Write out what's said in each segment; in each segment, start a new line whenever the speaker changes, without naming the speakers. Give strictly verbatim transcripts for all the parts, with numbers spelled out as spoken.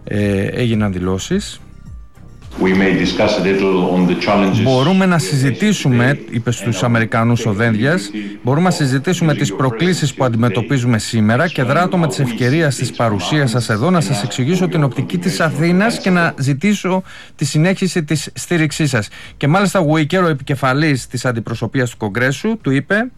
ε, έγιναν δηλώσεις.
We may discuss a little on the challenges.
Μπορούμε να συζητήσουμε, είπε στους Αμερικανούς ο Δένδιας, μπορούμε να συζητήσουμε τις προκλήσεις που αντιμετωπίζουμε σήμερα και δράτω με τις ευκαιρίες της παρουσίας σας εδώ να σας εξηγήσω την οπτική της Αθήνας και να ζητήσω τη συνέχιση της στήριξής σας. Και μάλιστα ο Γουικέρο, επικεφαλής της αντιπροσωπείας του Κογκρέσου, του είπε: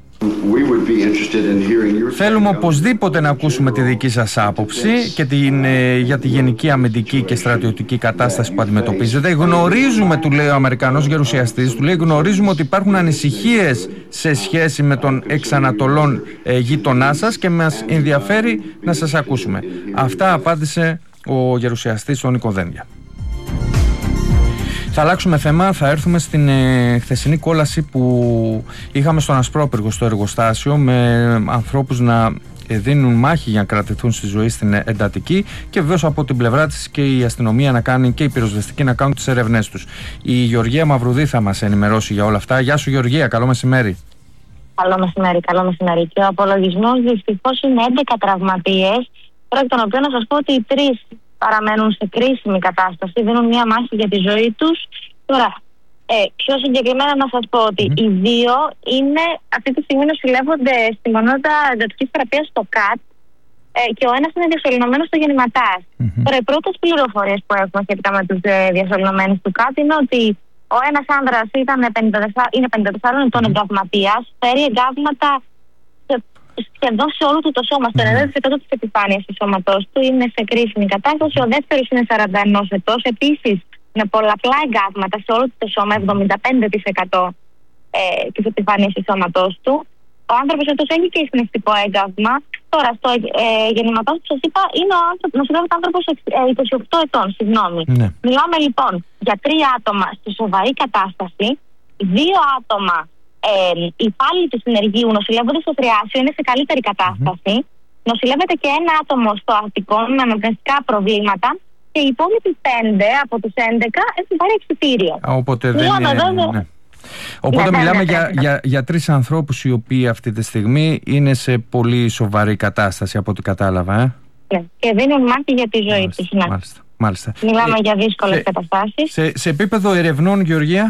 θέλουμε οπωσδήποτε να ακούσουμε τη δική σας άποψη και την, ε, για τη γενική αμυντική και στρατιωτική κατάσταση που αντιμετωπίζετε. Γνωρίζουμε, του λέει ο Αμερικανός γερουσιαστής, του λέει γνωρίζουμε ότι υπάρχουν ανησυχίες σε σχέση με τον εξ Ανατολών ε, γείτονά σας και μας ενδιαφέρει να σας ακούσουμε. Αυτά απάντησε ο γερουσιαστής ο Νίκο Δένδια. Θα αλλάξουμε θέμα, θα έρθουμε στην ε, χθεσινή κόλαση που είχαμε στον Ασπρόπυργο στο εργοστάσιο, με ανθρώπους να ε, δίνουν μάχη για να κρατηθούν στη ζωή στην ε, εντατική, και βεβαίως από την πλευρά της και η αστυνομία να κάνει και η πυροσβεστική να κάνουν τις ερευνές τους. Η Γεωργία Μαυρουδή θα μας ενημερώσει για όλα αυτά. Γεια σου Γεωργία, καλό μεσημέρι.
Καλό μεσημέρι, καλό μεσημέρι. Και ο απολογισμός δυστυχώς είναι έντεκα τραυματίες, τώρα εκ των οποίων να σας πω ότι οι τρεις παραμένουν σε κρίσιμη κατάσταση, δίνουν μια μάχη για τη ζωή τους. Τώρα, ε, πιο συγκεκριμένα να σας πω ότι mm-hmm. οι δύο είναι αυτή τη στιγμή νοσηλεύονται στη μονάδα εντατικής θεραπείας στο ΚΑΤ ε, και ο ένας είναι διασωληνωμένος στο γεννηματάς. Mm-hmm. Τώρα, οι πρώτες πληροφορίες που έχουμε σχετικά με τους ε, διασωληνωμένους του ΚΑΤ είναι ότι ο ένας άνδρας ήταν πενήντα τέσσερα, είναι πενήντα τέσσερα ετών mm-hmm. εγκαυματίας, φέρει εγκαύματα σχεδόν σε όλο του το σώμα. Στο ενενήντα τοις εκατό της επιφάνειας του σώματός του είναι σε κρίσιμη κατάσταση. Ο δεύτερος είναι σαράντα ένα ετών, επίσης με πολλαπλά εγκάβματα σε όλο του το σώμα, εβδομήντα πέντε τοις εκατό ε, της επιφάνειας του σώματός του. Ο άνθρωπος αυτός έχει και εισπνευστικό έγκαυμα. Τώρα, στο ε, γεννηματός που σας είπα, είναι ο άνθρωπος, νοσηλεύεται άνθρωπος ε, είκοσι οκτώ ετών, συγγνώμη. Ναι. Μιλάμε λοιπόν για τρία άτομα στη σοβαρή κατάσταση, δύο άτομα. Ε, οι υπάλληλοι του συνεργείου νοσηλεύονται στο Τριάσιο, είναι σε καλύτερη κατάσταση. Mm-hmm. Νοσηλεύεται και ένα άτομο στο Αττικό με αναπνευστικά προβλήματα. Και οι υπόλοιποι πέντε από τους έντεκα έχουν πάρει εξιτήριο.
Οπότε δεν είναι. Εδώ, ναι. Οπότε ναι, μιλάμε ναι, ναι, για, ναι. για, για τρεις ανθρώπους οι οποίοι αυτή τη στιγμή είναι σε πολύ σοβαρή κατάσταση, από ό,τι κατάλαβα. Ε?
Ναι. Και δίνουν μάχη για τη ζωή τους. Ναι.
Μάλιστα, μάλιστα.
Μιλάμε
ε,
για δύσκολες
σε,
καταστάσεις.
Σε, σε επίπεδο ερευνών, Γεωργία.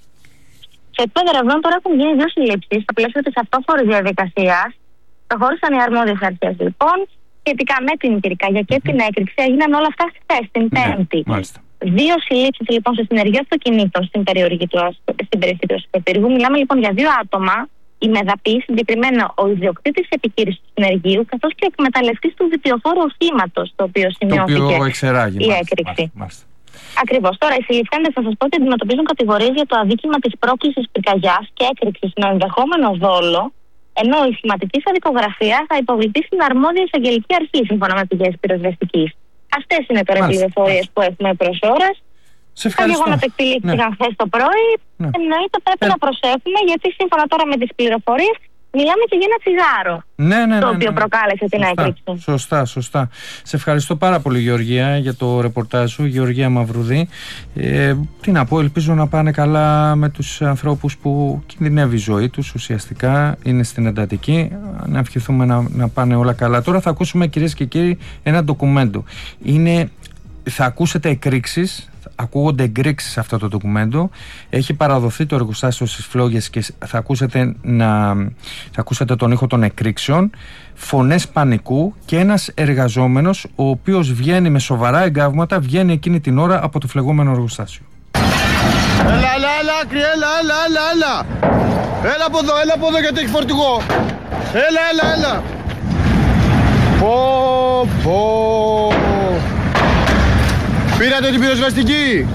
Σε επίπεδο ερευνών τώρα έχουν γίνει δύο συλλήψεις στο πλαίσιο της αυτόφορης διαδικασίας. Προχώρησαν οι αρμόδιες αρχές λοιπόν. Σχετικά με την πυρκαγιά και την έκρηξη έγιναν όλα αυτά χθες, την Πέμπτη. Ναι, δύο συλλήψεις λοιπόν σε συνεργείο αυτοκινήτων στην περιοχή του, στην περιοχή του Ασπροπύργου. Μιλάμε λοιπόν για δύο άτομα, η μεδαπή, συγκεκριμένα ο ιδιοκτήτης της επιχείρησης του συνεργείου, καθώς και ο εκμεταλλευτής του διπλοφόρου οχήματος, το οποίο σημειώθηκε η έκρηξη. Ακριβώς. Τώρα, οι συλληφθέντες θα σας πω ότι αντιμετωπίζουν κατηγορίες για το αδίκημα της πρόκλησης πυρκαγιάς και έκρηξης με ενδεχόμενο δόλο, ενώ η θυματική στα δικογραφία θα υποβληθεί στην αρμόδια εισαγγελική αρχή σύμφωνα με πηγές πυροσβεστικής. Αυτές είναι τώρα οι πληροφορίες που έχουμε προς ώρας. Τα γεγονότα εκτελήθηκαν χθες το πρωί. Ναι. Εννοείται πρέπει ε... να προσέχουμε, γιατί σύμφωνα τώρα με τις πληροφορίες μιλάμε και για ένα τσιγάρο.
Ναι, ναι, ναι,
το οποίο
ναι, ναι.
προκάλεσε την έκρηξη.
Σωστά, σωστά. Σε ευχαριστώ πάρα πολύ, Γεωργία, για το ρεπορτάζ σου. Γεωργία Μαυρουδή. Ε, τι να πω, ελπίζω να πάνε καλά με τους ανθρώπους που κινδυνεύει η ζωή τους. Ουσιαστικά είναι στην εντατική. Να ευχηθούμε να, να πάνε όλα καλά. Τώρα θα ακούσουμε, κυρίες και κύριοι, ένα ντοκουμέντο. Είναι, θα ακούσετε εκρήξεις. Ακούγονται εγκρήξεις σε αυτό το ντοκουμέντο. Έχει παραδοθεί το εργοστάσιο στις Φλόγες και θα ακούσετε, να, θα ακούσετε τον ήχο των εκρήξεων, φωνές πανικού και ένας εργαζόμενος ο οποίος βγαίνει με σοβαρά εγκάβματα, βγαίνει εκείνη την ώρα από το φλεγόμενο εργοστάσιο.
Έλα, έλα, έλα, άκρη, έλα, έλα, έλα, έλα. Έλα από εδώ, έλα από εδώ γιατί έχει φορτηγό. Έλα, έλα, έλα. Πω, πω. Πήρατε την πυροσβεστική.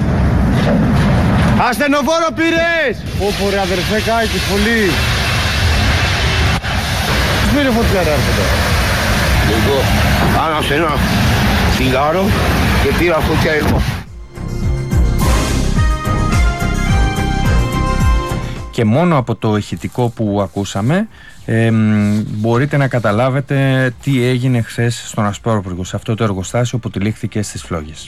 Ασθενοφόρο πήρες. Όπο ρε αδερφέ, κάηκες πολύ. Τους πήρε φωτιά ρε έρχεται.
Εγώ άναψε ένα τσιγάρο και πήρα φωτιά εγώ.
Και μόνο από το ηχητικό που ακούσαμε ε, μπορείτε να καταλάβετε τι έγινε χθες στον Ασπρόπυργο, σε αυτό το εργοστάσιο που τυλίχθηκε στις Φλόγες.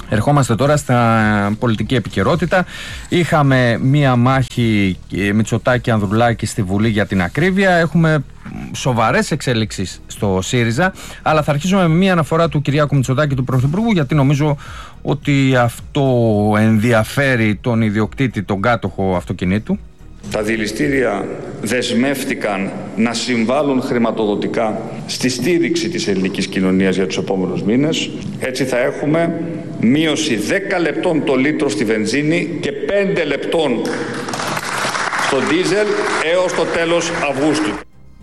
Ερχόμαστε τώρα στα πολιτική επικαιρότητα. Είχαμε μία μάχη Μητσοτάκη-Ανδρουλάκη στη Βουλή για την ακρίβεια. Έχουμε σοβαρές εξέλιξεις στο ΣΥΡΙΖΑ. Αλλά θα αρχίσουμε με μία αναφορά του Κυριάκου Μητσοτάκη, του Πρωθυπουργού, γιατί νομίζω ότι αυτό ενδιαφέρει τον ιδιοκτήτη, τον κάτοχο αυτοκινήτου.
Τα δηληστήρια δεσμεύτηκαν να συμβάλλουν χρηματοδοτικά στη στήριξη της ελληνικής κοινωνίας για τους επόμενους μήνες. Έτσι θα έχουμε μείωση δέκα λεπτών το λίτρο στη βενζίνη και πέντε λεπτών στο ντίζελ έως το τέλος Αυγούστου.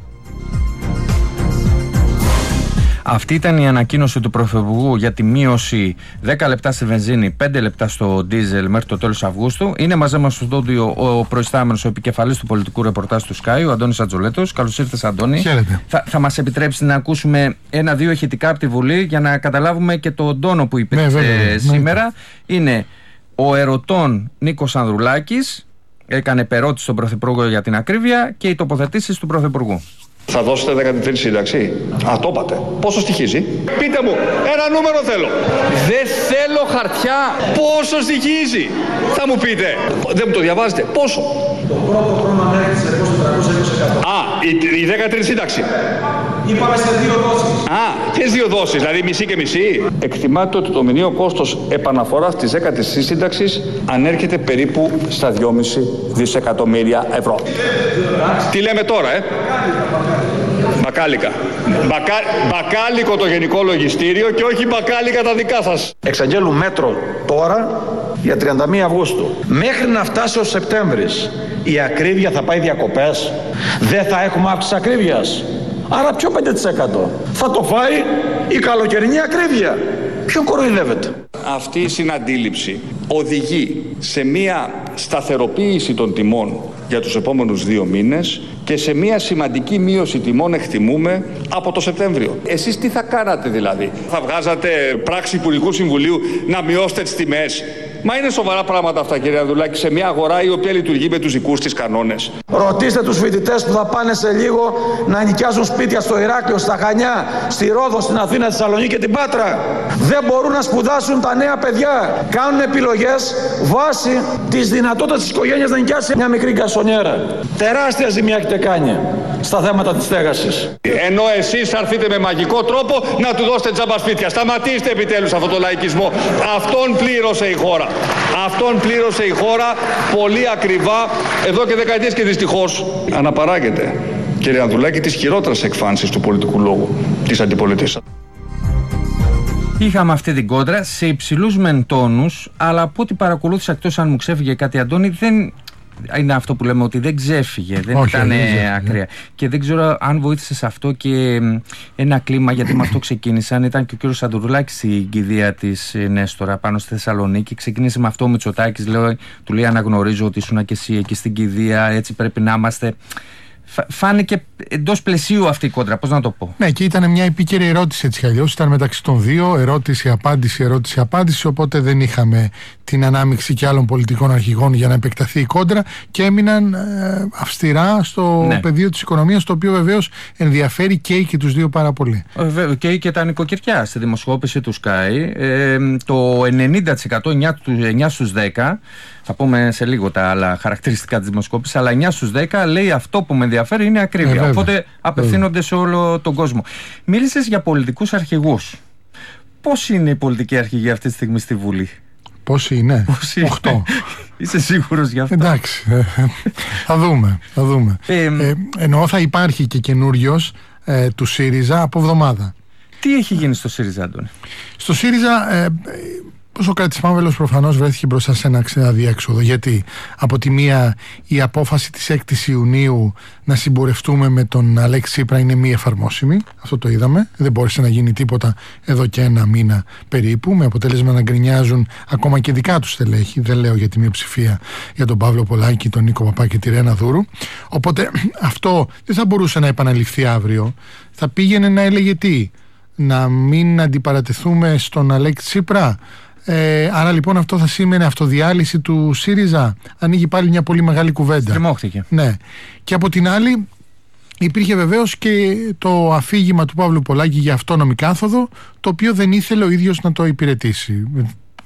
Αυτή ήταν η ανακοίνωση του Πρωθυπουργού για τη μείωση δέκα λεπτά στη βενζίνη, πέντε λεπτά στο ντίζελ μέχρι το τέλος Αυγούστου. Είναι μαζί μας στο στούντιο ο προϊστάμενος, ο επικεφαλής του πολιτικού ρεπορτάζ του Sky, ο Αντώνης Ατζολέτος. Καλώς ήρθες, Αντώνη.
Χαίρετε.
Θα, θα μας επιτρέψει να ακούσουμε ένα-δύο ηχητικά από τη Βουλή για να καταλάβουμε και τον τόνο που υπήρξε ναι, βέβαια, σήμερα. Ναι. Είναι ο ερωτών Νίκος Ανδρουλάκης, έκανε περώτηση στον Πρωθυπουργό για την ακρίβεια, και οι τοποθετήσεις του Πρωθυπουργού.
Θα δώσετε δέκατη τρίτη σύνταξη? Α, το είπατε. Πόσο στοιχίζει? Πείτε μου, ένα νούμερο θέλω. Δεν θέλω χαρτιά. Πόσο στοιχίζει? Θα μου πείτε. Δεν μου το διαβάζετε. Πόσο?
Το πρώτο χρόνο ανέρχεται σε τετρακόσια είκοσι τοις εκατό.
Α, η, η δέκατη τρίτη σύνταξη.
Είπαμε σε δύο δόσεις.
Α, ποιες δύο δόσεις, δηλαδή μισή και μισή? Εκτιμάται ότι το μηνιαίο κόστος επαναφοράς της δέκατης σύνταξης ανέρχεται περίπου στα δυόμισι δισεκατομμύρια ευρώ. Τι λέμε τώρα, ε? Μπακάλικα. Μπακα... Μπακάλικο το Γενικό Λογιστήριο και όχι μπακάλικα τα δικά σας.
Εξαγγέλουν μέτρο τώρα για τριάντα μία Αυγούστου. Μέχρι να φτάσει ο Σεπτέμβρης η ακρίβεια θα πάει διακοπές. Δεν θα έχουμε αύξηση ακρίβειας. Άρα ποιο πέντε τοις εκατό? Θα το φάει η καλοκαιρινή ακρίβεια. Ποιον κοροϊδεύετε?
Αυτή η συναντήληψη οδηγεί σε μια σταθεροποίηση των τιμών για τους επόμενους δύο μήνες και σε μια σημαντική μείωση τιμών, εκτιμούμε, από το Σεπτέμβριο. Εσείς τι θα κάνατε δηλαδή? Θα βγάζατε πράξη Υπουργικού Συμβουλίου να μειώσετε τις τιμές? Μα είναι σοβαρά πράγματα αυτά, κύριε Ανδρουλάκη, σε μια αγορά η οποία λειτουργεί με τους δικούς της κανόνες.
Ρωτήστε τους φοιτητές που θα πάνε σε λίγο να νοικιάζουν σπίτια στο Ηράκλειο, στα Χανιά, στη Ρόδο, στην Αθήνα, στη Θεσσαλονίκη και την Πάτρα. Δεν μπορούν να σπουδάσουν τα νέα παιδιά. Κάνουν επιλογές βάσει της δυνατότητας της οικογένειας να νοικιάσει μια μικρή γκαρσονιέρα. Τεράστια ζημιά έχετε κάνει στα θέματα της στέγασης.
Ενώ εσείς θα έρθετε με μαγικό τρόπο να του δώσετε τζάμπα σπίτια. Σταματήστε επιτέλους αυτό το λαϊκισμό. Αυτόν πλήρωσε η χώρα. Αυτόν πλήρωσε η χώρα πολύ ακριβά εδώ και δεκαετίες και δυστυχώς αναπαράγεται, κύριε Ανδρουλάκη, τις χειρότερες εκφάνσεις του πολιτικού λόγου της αντιπολίτευσης.
Είχαμε αυτή την κόντρα σε υψηλούς μεν τόνους, αλλά από ό,τι παρακολούθησα, εκτός αν μου ξέφυγε κάτι, Αντώνη, δεν είναι αυτό που λέμε, ότι δεν ξέφυγε, δεν
Όχι,
ήταν
δεν ξέφυγε.
ακραία. Και δεν ξέρω αν βοήθησε σε αυτό και ένα κλίμα, γιατί με αυτό ξεκίνησαν. Ήταν και ο κύριος Ανδρουλάκης στην κηδεία της Νέστορα πάνω στη Θεσσαλονίκη. Ξεκίνησε με αυτό ο Μητσοτάκης, λέει, του λέει: αναγνωρίζω ότι ήσουν και εσύ εκεί στην κηδεία, έτσι πρέπει να είμαστε. Φάνηκε εντός πλαισίου αυτή η κόντρα, πώς να το πω.
Ναι, και ήταν μια επίκαιρη ερώτηση έτσι κι αλλιώς. Ήταν μεταξύ των δύο, ερώτηση-απάντηση, ερώτηση-απάντηση. Οπότε δεν είχαμε την ανάμειξη και άλλων πολιτικών αρχηγών για να επεκταθεί η κόντρα και έμειναν ε, αυστηρά στο ναι. πεδίο της οικονομίας, το οποίο βεβαίως ενδιαφέρει και, και τους δύο πάρα πολύ.
Βέβαια, και, και τα νοικοκυριά. Στη δημοσιογράφηση του Sky, ε, το ενενήντα τοις εκατό, εννιά στους δέκα, θα πούμε σε λίγο τα άλλα χαρακτηριστικά της δημοσκόπησης, αλλά εννιά στους δέκα λέει αυτό που με ενδιαφέρει είναι ακρίβεια. Ε, Οπότε απευθύνονται σε όλο τον κόσμο. Μίλησες για πολιτικούς αρχηγούς. Πώς είναι η πολιτική αρχηγή αυτή τη στιγμή στη Βουλή?
Πόσοι είναι? Οχτώ.
Είσαι σίγουρος γι' αυτό?
Εντάξει, ε, θα δούμε, θα δούμε. Ε, ε, εννοώ θα υπάρχει και καινούριος ε, του ΣΥΡΙΖΑ από εβδομάδα.
Τι έχει γίνει στο ΣΥΡΙΖΑ, Αντώνη?
Στο ΣΥΡΙΖΑ ε, ο Σωκράτης Πάμβελος προφανώς βρέθηκε μπροστά σε ένα ξεδιέξοδο. Γιατί από τη μία η απόφαση της έκτης Ιουνίου να συμπορευτούμε με τον Αλέξη Τσίπρα είναι μη εφαρμόσιμη. Αυτό το είδαμε. Δεν μπόρεσε να γίνει τίποτα εδώ και ένα μήνα περίπου, με αποτέλεσμα να γκρινιάζουν ακόμα και δικά τους στελέχη. Δεν λέω για τη μειοψηφία, για τον Παύλο Πολάκη, τον Νίκο Παπά και τη Ρένα Δούρου. Οπότε αυτό δεν θα μπορούσε να επαναληφθεί αύριο. Θα πήγαινε να έλεγε τι? Να μην αντιπαρατεθούμε στον Αλέξη Τσίπρα. Ε, άρα λοιπόν αυτό θα σήμαινε αυτοδιάλυση του ΣΥΡΙΖΑ. Ανοίγει πάλι μια πολύ μεγάλη κουβέντα.
Τριμώχτηκε.
Ναι. Και από την άλλη υπήρχε βεβαίως και το αφήγημα του Παύλου Πολάκη για αυτόνομη κάθοδο, το οποίο δεν ήθελε ο ίδιος να το υπηρετήσει.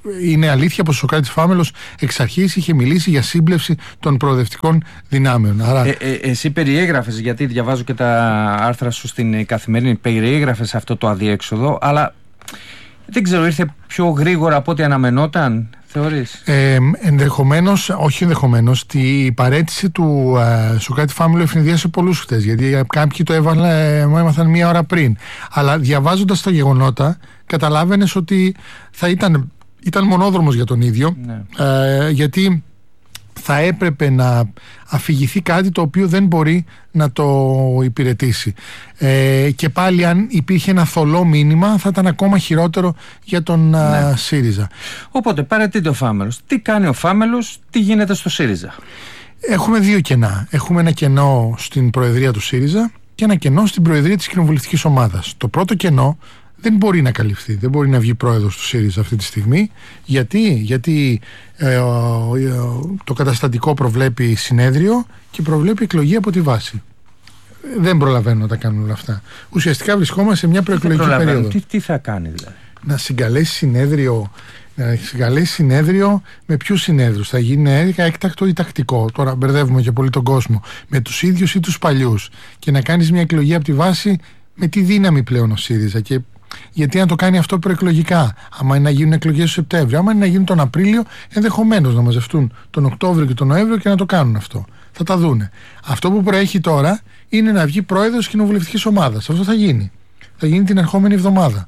είναι αλήθεια πως ο Σωκράτης Φάμελος εξ αρχής είχε μιλήσει για σύμπλευση των προοδευτικών δυνάμεων. Άρα...
Ε, ε, εσύ περιέγραφες, γιατί διαβάζω και τα άρθρα σου στην Καθημερινή, περιέγραφες αυτό το αδιέξοδο, αλλά δεν ξέρω, ήρθε πιο γρήγορα από ό,τι αναμενόταν, θεωρείς?
Ε, ενδεχομένως, όχι ενδεχομένως, η παραίτηση του ε, Σωκράτη Φάμελου ευνηδίασε πολλούς χτες, γιατί κάποιοι το έβαλε, μου έμαθαν μία ώρα πριν. Αλλά διαβάζοντας τα γεγονότα, καταλάβαινες ότι θα ήταν, ήταν μονόδρομος για τον ίδιο, ναι. ε, γιατί θα έπρεπε να αφηγηθεί κάτι το οποίο δεν μπορεί να το υπηρετήσει. Ε, και πάλι αν υπήρχε ένα θολό μήνυμα θα ήταν ακόμα χειρότερο για τον ναι. α, ΣΥΡΙΖΑ.
Οπότε παρατείται ο Φάμελος. Τι κάνει ο Φάμελος, τι γίνεται στο ΣΥΡΙΖΑ?
Έχουμε δύο κενά. Έχουμε ένα κενό στην Προεδρία του ΣΥΡΙΖΑ και ένα κενό στην Προεδρία της Κοινοβουλευτικής Ομάδας. Το πρώτο κενό δεν μπορεί να καλυφθεί, δεν μπορεί να βγει πρόεδρος του ΣΥΡΙΖΑ αυτή τη στιγμή. Γιατί, Γιατί ε, ο, ο, το καταστατικό προβλέπει συνέδριο και προβλέπει εκλογή από τη βάση. Δεν προλαβαίνουν να τα κάνουν όλα αυτά. Ουσιαστικά βρισκόμαστε σε μια προεκλογική περίοδο.
Τι, τι θα κάνει δηλαδή?
Να συγκαλέσει συνέδριο, να συγκαλέσει συνέδριο με ποιους συνέδριους? Θα γίνει έκτακτο ή τακτικό? Τώρα μπερδεύουμε και πολύ τον κόσμο. Με τους ίδιους ή τους παλιούς? Και να κάνεις μια εκλογή από τη βάση, με τι δύναμη πλέον ο ΣΥΡΙΖΑ? Και γιατί να το κάνει αυτό προεκλογικά? Άμα είναι να γίνουν εκλογές το Σεπτέμβριο, άμα είναι να γίνουν τον Απρίλιο, ενδεχομένως να μαζευτούν τον Οκτώβριο και τον Νοέμβριο και να το κάνουν αυτό. Θα τα δούνε. Αυτό που προέχει τώρα είναι να βγει πρόεδρος κοινοβουλευτικής ομάδας. Αυτό θα γίνει. Θα γίνει την ερχόμενη εβδομάδα.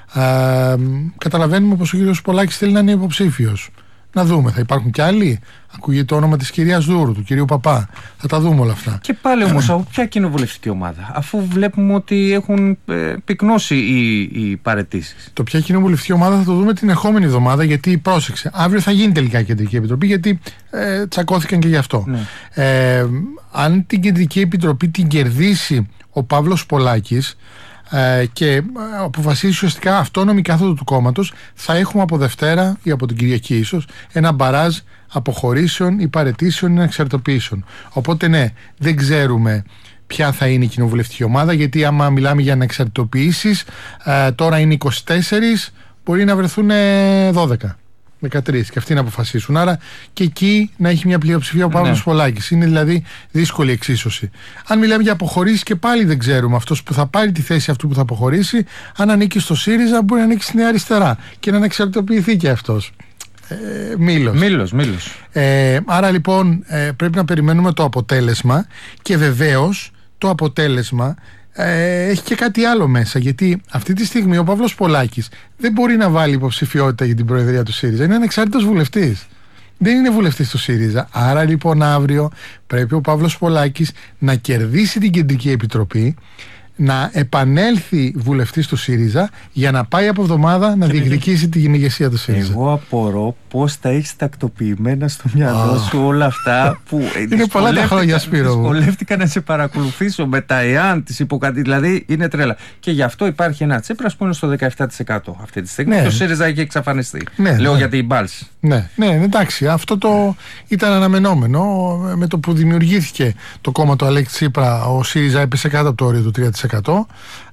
Α, καταλαβαίνουμε πως ο κύριος Πολάκης θέλει να είναι υποψήφιος. Να δούμε, θα υπάρχουν κι άλλοι? Ακούγεται το όνομα της κυρίας Δούρου, του κυρίου Παπά. Θα τα δούμε όλα αυτά.
Και πάλι όμως, από ποια κοινοβουλευτική ομάδα, αφού βλέπουμε ότι έχουν ε, πυκνώσει οι, οι παραιτήσεις?
Το ποια κοινοβουλευτική ομάδα θα το δούμε την ερχόμενη εβδομάδα, γιατί πρόσεξε. Αύριο θα γίνει τελικά η Κεντρική Επιτροπή, γιατί ε, τσακώθηκαν και γι' αυτό. Ναι. Ε, αν την Κεντρική Επιτροπή την κερδίσει ο Παύλος Πολάκης, Ε, και αποφασίσει ουσιαστικά αυτόνομη κάθοδο του κόμματος, θα έχουμε από Δευτέρα ή από την Κυριακή ίσως ένα μπαράζ αποχωρήσεων ή παραιτήσεων ή εξαρτοποιήσεων. Οπότε ναι, δεν ξέρουμε ποια θα είναι η κοινοβουλευτική ομάδα, γιατί άμα μιλάμε για ανεξαρτητοποιήσεις, ε, τώρα είναι είκοσι τέσσερις, μπορεί να βρεθούν δώδεκα. δεκατρείς και αυτοί να αποφασίσουν. Άρα και εκεί να έχει μια πλειοψηφία ο Παύλος ναι. Πολάκης. Είναι δηλαδή δύσκολη εξίσωση. Αν μιλάμε για αποχωρήσεις, και πάλι δεν ξέρουμε αυτός που θα πάρει τη θέση αυτού που θα αποχωρήσει, αν ανήκει στο ΣΥΡΙΖΑ, μπορεί να ανήκει στη Νέα Αριστερά και να ανεξαρτητοποιηθεί και αυτός. Ε, μήλος.
Μήλος, μήλος.
Ε, άρα λοιπόν ε, πρέπει να περιμένουμε το αποτέλεσμα, και βεβαίως το αποτέλεσμα Ε, έχει και κάτι άλλο μέσα, γιατί αυτή τη στιγμή ο Παύλος Πολάκης δεν μπορεί να βάλει υποψηφιότητα για την Προεδρία του ΣΥΡΙΖΑ. Είναι ανεξάρτητος βουλευτής. Δεν είναι βουλευτής του ΣΥΡΙΖΑ. Άρα λοιπόν αύριο πρέπει ο Παύλος Πολάκης να κερδίσει την Κεντρική Επιτροπή, να επανέλθει βουλευτής του ΣΥΡΙΖΑ για να πάει από εβδομάδα να διεκδικήσει την ηγεσία του ΣΥΡΙΖΑ.
Εγώ απορώ πώς τα έχεις τακτοποιημένα στο μυαλό oh. σου όλα αυτά που
είναι πολλά τα χρόνια, Σπύρο.
Δυσκολεύτηκα να σε παρακολουθήσω με τα εάν της υποκατή, δηλαδή είναι τρέλα. Και γι' αυτό υπάρχει ένα Τσίπρας που είναι στο δεκαεπτά τοις εκατό αυτή τη στιγμή. Ναι. Το ΣΥΡΙΖΑ έχει εξαφανιστεί. Ναι, Λέω ναι. για την μπάλση.
Ναι, ναι, εντάξει, αυτό το ήταν αναμενόμενο. Με το που δημιουργήθηκε το κόμμα του Αλέξη Τσίπρα, ο ΣΥΡΙΖΑ έπεσε κάτω από το όριο του τρία τοις εκατό.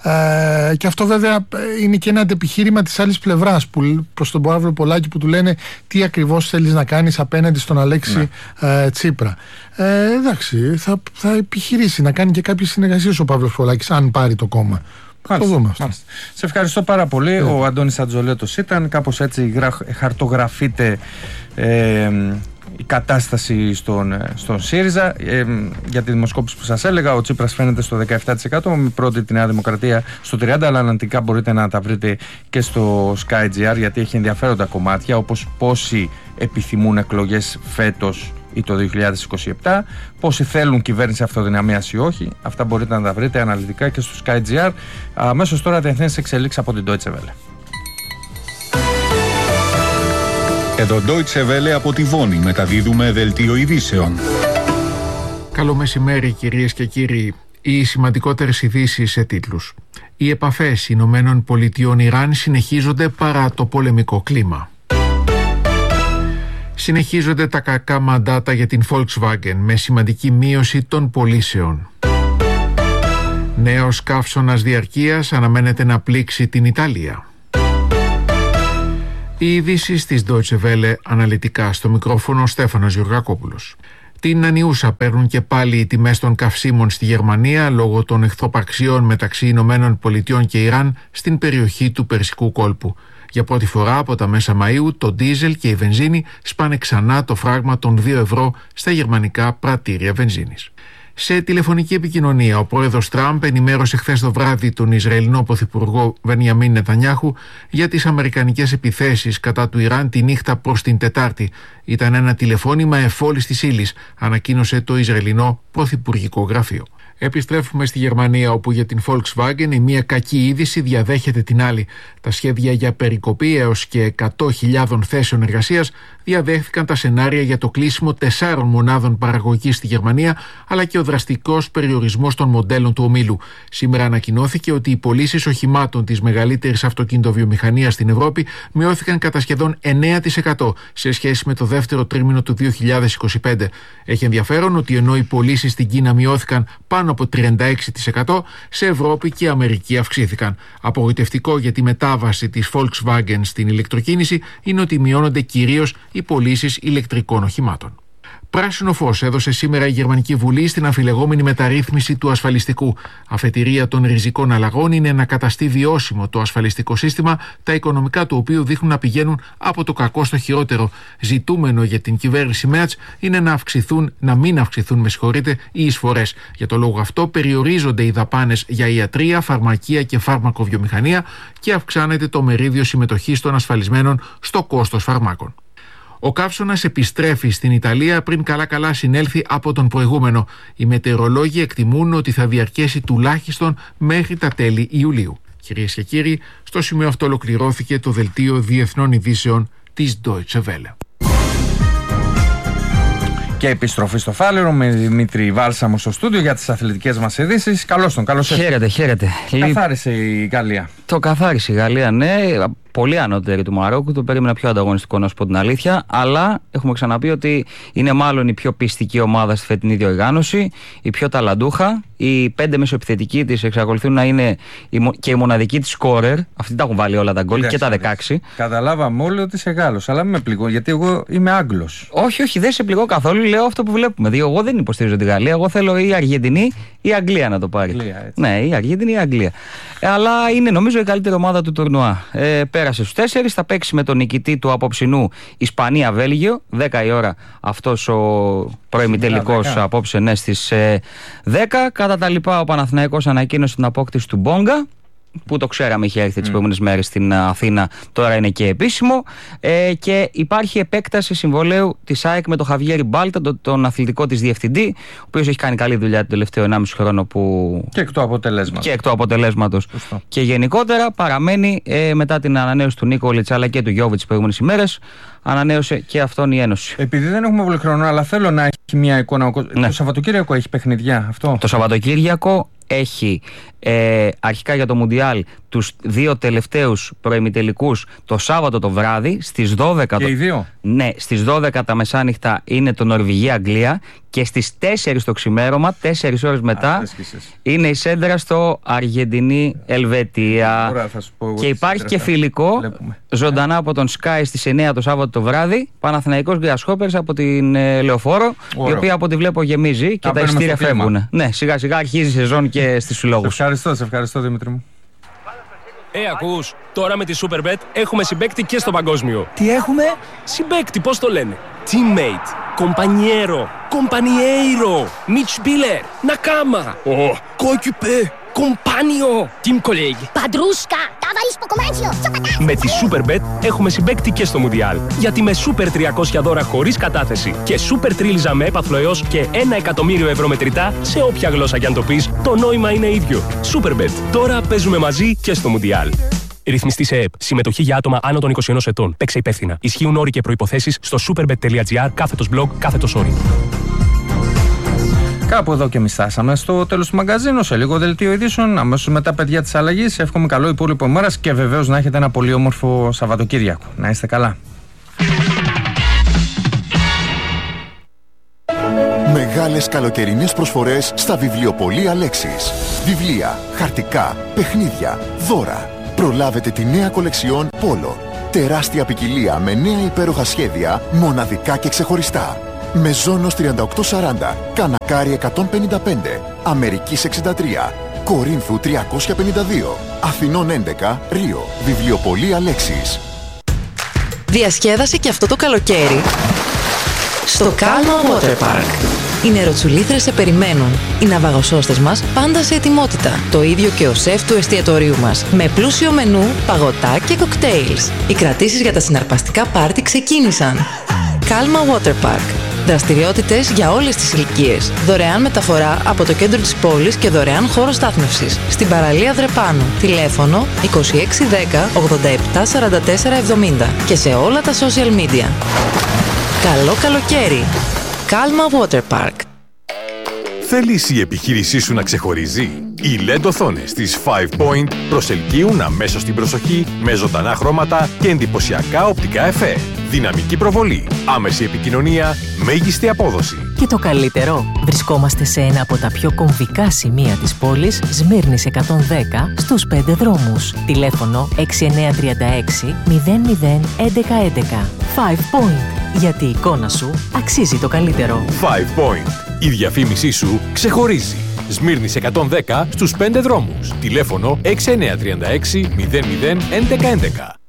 Ε, και αυτό βέβαια είναι και ένα αντεπιχείρημα της άλλης πλευράς προς τον Παύλο Πολάκη, που του λένε τι ακριβώς θέλεις να κάνεις απέναντι στον Αλέξη ναι. ε, Τσίπρα. Ε, εντάξει, θα, θα επιχειρήσει να κάνει και κάποιες συνεργασίες ο Παύλος Πολάκης, αν πάρει το κόμμα. Το δούμε αυτό.
Σε ευχαριστώ πάρα πολύ. Yeah. Ο Αντώνης Ατζολέτος ήταν. Κάπως έτσι γρα... χαρτογραφείται ε, η κατάσταση στον, στον ΣΥΡΙΖΑ. Ε, για τη δημοσκόπηση που σας έλεγα, ο Τσίπρας φαίνεται στο δεκαεπτά τοις εκατό, με πρώτη τη Νέα Δημοκρατία στο τριάντα τοις εκατό, αλλά αναλυτικά μπορείτε να τα βρείτε και στο Sky.gr, γιατί έχει ενδιαφέροντα κομμάτια, όπως πόσοι επιθυμούν εκλογές φέτος ή το δύο χιλιάδες είκοσι επτά, πόσοι θέλουν κυβέρνηση αυτοδυναμίας ή όχι. Αυτά μπορείτε να τα βρείτε αναλυτικά και στο Sky.gr. Αμέσως τώρα διεθνείς εξελίξεις από την Deutsche Welle.
Εδώ Deutsche Welle από τη Βόνη, μεταδίδουμε δελτίο ειδήσεων.
Καλό μεσημέρι κυρίες και κύριοι. Οι σημαντικότερες ειδήσεις σε τίτλους. Οι επαφές Ηνωμένων Πολιτειών Ιράν συνεχίζονται παρά το πολεμικό κλίμα. Συνεχίζονται τα κακά μαντάτα για την Volkswagen με σημαντική μείωση των πωλήσεων. Νέος καύσωνας διαρκείας αναμένεται να πλήξει την Ιταλία. Οι ειδήσεις της Deutsche Welle, αναλυτικά στο μικρόφωνο Στέφανος Γιουργακόπουλος. Την ανιούσα παίρνουν και πάλι οι τιμές των καυσίμων στη Γερμανία λόγω των εχθροπραξιών μεταξύ Ηνωμένων Πολιτειών και Ιράν στην περιοχή του Περσικού κόλπου. Για πρώτη φορά από τα μέσα Μαΐου το ντίζελ και η βενζίνη σπάνε ξανά το φράγμα των δύο ευρώ στα γερμανικά πρατήρια βενζίνης. Σε τηλεφωνική επικοινωνία, ο πρόεδρος Τραμπ ενημέρωσε χθες το βράδυ τον Ισραηλινό πρωθυπουργό Μπενιαμίν Νετανιάχου για τις αμερικανικές επιθέσεις κατά του Ιράν τη νύχτα προς την Τετάρτη. Ήταν ένα τηλεφώνημα εφόλης της ύλης, ανακοίνωσε το Ισραηλινό πρωθυπουργικό γραφείο. Επιστρέφουμε στη Γερμανία, όπου για την Volkswagen η μία κακή είδηση διαδέχεται την άλλη. Τα σχέδια για περικοπή έως και εκατό χιλιάδες θέσεων εργασίας διαδέχθηκαν τα σενάρια για το κλείσιμο τεσσάρων μονάδων παραγωγής στη Γερμανία, αλλά και ο δραστικός περιορισμός των μοντέλων του ομίλου. Σήμερα ανακοινώθηκε ότι οι πωλήσεις οχημάτων της μεγαλύτερης αυτοκινητοβιομηχανίας στην Ευρώπη μειώθηκαν κατά σχεδόν εννέα τοις εκατό σε σχέση με το δεύτερο τρίμηνο του δύο χιλιάδες είκοσι πέντε. Έχει ενδιαφέρον ότι ενώ οι πωλήσεις στην Κίνα μειώθηκαν πάνω από τριάντα έξι τοις εκατό, σε Ευρώπη και Αμερική αυξήθηκαν. Απογοητευτικό για τη μετάβαση της Volkswagen στην ηλεκτροκίνηση είναι ότι μειώνονται κυρίως οι πωλήσεις ηλεκτρικών οχημάτων. Πράσινο φως έδωσε σήμερα η Γερμανική Βουλή στην αμφιλεγόμενη μεταρρύθμιση του ασφαλιστικού. Αφετηρία των ριζικών αλλαγών είναι να καταστεί βιώσιμο το ασφαλιστικό σύστημα, τα οικονομικά του οποίου δείχνουν να πηγαίνουν από το κακό στο χειρότερο. Ζητούμενο για την κυβέρνηση Μέρτς είναι να, αυξηθούν, να μην αυξηθούν με συγχωρείτε, οι εισφορές. Για το λόγο αυτό περιορίζονται οι δαπάνες για ιατρία, φαρμακεία και φάρμακοβιομηχανία και αυξάνεται το μερίδιο συμμετοχής των ασφαλισμένων στο κόστος φαρμάκων. Ο καύσωνας επιστρέφει στην Ιταλία πριν καλά-καλά συνέλθει από τον προηγούμενο. Οι μετεωρολόγοι εκτιμούν ότι θα διαρκέσει τουλάχιστον μέχρι τα τέλη Ιουλίου. Κυρίες και κύριοι, στο σημείο αυτό ολοκληρώθηκε το δελτίο διεθνών ειδήσεων της Deutsche Welle.
Και επιστροφή στο Φάληρο με Δημήτρη Βάλσαμο στο στούντιο για τις αθλητικές μας ειδήσεις. Καλώς τον, καλώς ήρθατε.
Χαίρετε, χαίρετε.
Καθάρισε η Γαλλία.
Το καθάρισε η Γαλλία, ναι. Πολύ ανώτερη του Μαρόκου. Το περίμενα πιο ανταγωνιστικό, να σου πω την αλήθεια. Αλλά έχουμε ξαναπεί ότι είναι μάλλον η πιο πιστική ομάδα στη φετινή διοργάνωση, η πιο ταλαντούχα. Οι πέντε μεσοεπιθετικοί της εξακολουθούν να είναι και η μοναδική της σκόρερ. Αυτοί τα έχουν βάλει όλα τα γκολ και τα δεκαέξι.
Καταλάβαμε όλοι ότι είσαι Γάλλος, αλλά μην με πληγώ, γιατί εγώ είμαι Άγγλος.
Όχι, όχι, δεν σε πληγώ καθόλου. Λέω αυτό που βλέπουμε. Δηλαδή, εγώ δεν υποστηρίζω τη Γαλλία. Εγώ θέλω ή η Αργεντινή ή η Αγγλία να το πάρει.
Αγγλία,
ναι, η Αργεντινή ή η Αγγλία. Ε, αλλά είναι νομίζω η καλύτερη ομάδα του τουρνουά. Ε, πέρασε στους τέσσερις, θα παίξει με τον νικητή του απόψινού Ισπανία-Βέλγιο. δέκα η ώρα αυτός ο προημιτελικός απόψε, ναι, στις ε, δέκα. Κατά τα λοιπά, ο Παναθηναϊκός ανακοίνωσε την απόκτηση του Μπόγκα, που το ξέραμε, είχε έρθει τις mm. προηγούμενες μέρες στην Αθήνα, τώρα είναι και επίσημο. Ε, και υπάρχει επέκταση συμβολαίου της ΑΕΚ με τον Χαβιέρι Μπάλτα, τον, τον αθλητικό της διευθυντή, ο οποίος έχει κάνει καλή δουλειά τον τελευταίο ενάμιση χρόνο. Που...
Και εκ του αποτελέσματος.
Και εκ του αποτελέσματος. Και γενικότερα παραμένει ε, μετά την ανανέωση του Νίκολιτς αλλά και του Γιώβιτς τις προηγούμενες ημέρες. Ανανέωσε και αυτόν η Ένωση.
Επειδή δεν έχουμε πολύ χρόνο, αλλά θέλω να έχει μια εικόνα. Ναι. Το Σαββατοκύριακο έχει παιχνιδιά αυτό.
Το Σαββατοκύριακο έχει ε, αρχικά για το Μουντιάλ τους δύο τελευταίους προημιτελικούς το Σάββατο το βράδυ στις δώδεκα.
Και
το...
οι δύο.
Ναι, στις δώδεκα τα μεσάνυχτα είναι το Νορβηγία-Αγγλία και στις τέσσερις το ξημέρωμα, τέσσερις ώρες μετά, Α, είναι η σέντρα στο Αργεντινή-Ελβετία. Και υπάρχει και φιλικό Βλέπουμε. ζωντανά από τον Sky στις εννέα το Σάββατο το βράδυ, Παναθηναϊκός Γκρασχόπερς από την ε, Λεωφόρο, Ωρο. η οποία από ό,τι βλέπω γεμίζει και Α, τα εισιτήρια φεύγουν. Ναι, σιγά σιγά αρχίζει η σεζόν και στις συλλόγους.
Σε ευχαριστώ, σε ευχαριστώ Δημήτρη μου.
Ε, ακούς, τώρα με τη Superbet έχουμε συμπαίκτη και στο παγκόσμιο.
Τι έχουμε?
Συμπαίκτη, πώς το λένε? Teammate, compañero, compañeiro, Mitspieler, Nakama, oh, coéquipier, compagno, team colleague.
Παντρούσκα, ταβαρίς ποκομάνσιο, σοκατά.
Με τη Superbet έχουμε συμπαίκτη και στο Μουντιάλ. Γιατί με Super τριακόσια δώρα χωρίς κατάθεση και Super τρίλιζα με έπαθλο έως και ένα εκατομμύριο ευρώ μετρητά σε όποια γλώσσα κι αν το πεις, το νόημα είναι ίδιο. Superbet. Τώρα παίζουμε μαζί και στο Μουντιάλ. Ρυθμιστή σε ΕΕΠ. Συμμετοχή για άτομα άνω των είκοσι ενός ετών. Παίξε υπεύθυνα. Ισχύουν όροι και προϋποθέσεις στο superbet.gr κάθετος blog κάθετος όροι.
Κάπου εδώ και εμείς φτάσαμε στο τέλος του μαγκαζίνου. Σε λίγο δελτίο ειδήσεων. Αμέσως μετά, παιδιά της αλλαγής. Εύχομαι καλό υπόλοιπο ημέρας και βεβαίως να έχετε ένα πολύ όμορφο Σαββατοκύριακο. Να είστε καλά.
Μεγάλες καλοκαιρινές προσφορές στα βιβλιοπωλεία Λέξης. Βιβλία, χαρτικά, παιχνίδια, δώρα. Προλάβετε τη νέα κολεξιόν Πόλο. Τεράστια ποικιλία με νέα υπέροχα σχέδια, μοναδικά και ξεχωριστά. Μεζόνος τριάντα οκτώ σαράντα, Κανακάρι εκατόν πενήντα πέντε, Αμερικής εξήντα τρία, Κορίνθου τριακόσια πενήντα δύο, Αθηνών έντεκα, Ρίο. Βιβλιοπωλεία Λέξης.
Διασκέδασε και αυτό το καλοκαίρι στο Calma Water Park. Οι νεροτσουλήθρες σε περιμένουν. Οι ναυαγοσώστες μας πάντα σε ετοιμότητα. Το ίδιο και ο σεφ του εστιατορίου μας. Με πλούσιο μενού, παγωτά και κοκτέιλς. Οι κρατήσεις για τα συναρπαστικά πάρτι ξεκίνησαν. Calma Water Park. Δραστηριότητες για όλες τις ηλικίες. Δωρεάν μεταφορά από το κέντρο της πόλης και δωρεάν χώρο στάθμευσης. Στην παραλία Δρεπάνου. Τηλέφωνο είκοσι έξι δέκα ογδόντα επτά σαράντα τέσσερα εβδομήντα και σε όλα τα social media. Καλό καλοκαίρι! Calma Water Park.
Θέλεις η επιχείρησή σου να ξεχωρίζει? Οι ελ ι ντι οθόνες της Five Point προσελκύουν αμέσως την προσοχή με ζωντανά χρώματα και εντυπωσιακά οπτικά εφέ. Δυναμική προβολή, άμεση επικοινωνία, μέγιστη απόδοση.
Και το καλύτερο, βρισκόμαστε σε ένα από τα πιο κομβικά σημεία της πόλης, Σμύρνης εκατόν δέκα, στους πέντε δρόμους. Τηλέφωνο έξι εννιά τρία έξι μηδέν μηδέν έντεκα έντεκα. Five Point. Γιατί η εικόνα σου αξίζει το καλύτερο.
Five Point. Η διαφήμισή σου ξεχωρίζει. Σμύρνης εκατόν δέκα στους πέντε δρόμους. Τηλέφωνο έξι εννιά τρία έξι μηδέν μηδέν έντεκα έντεκα.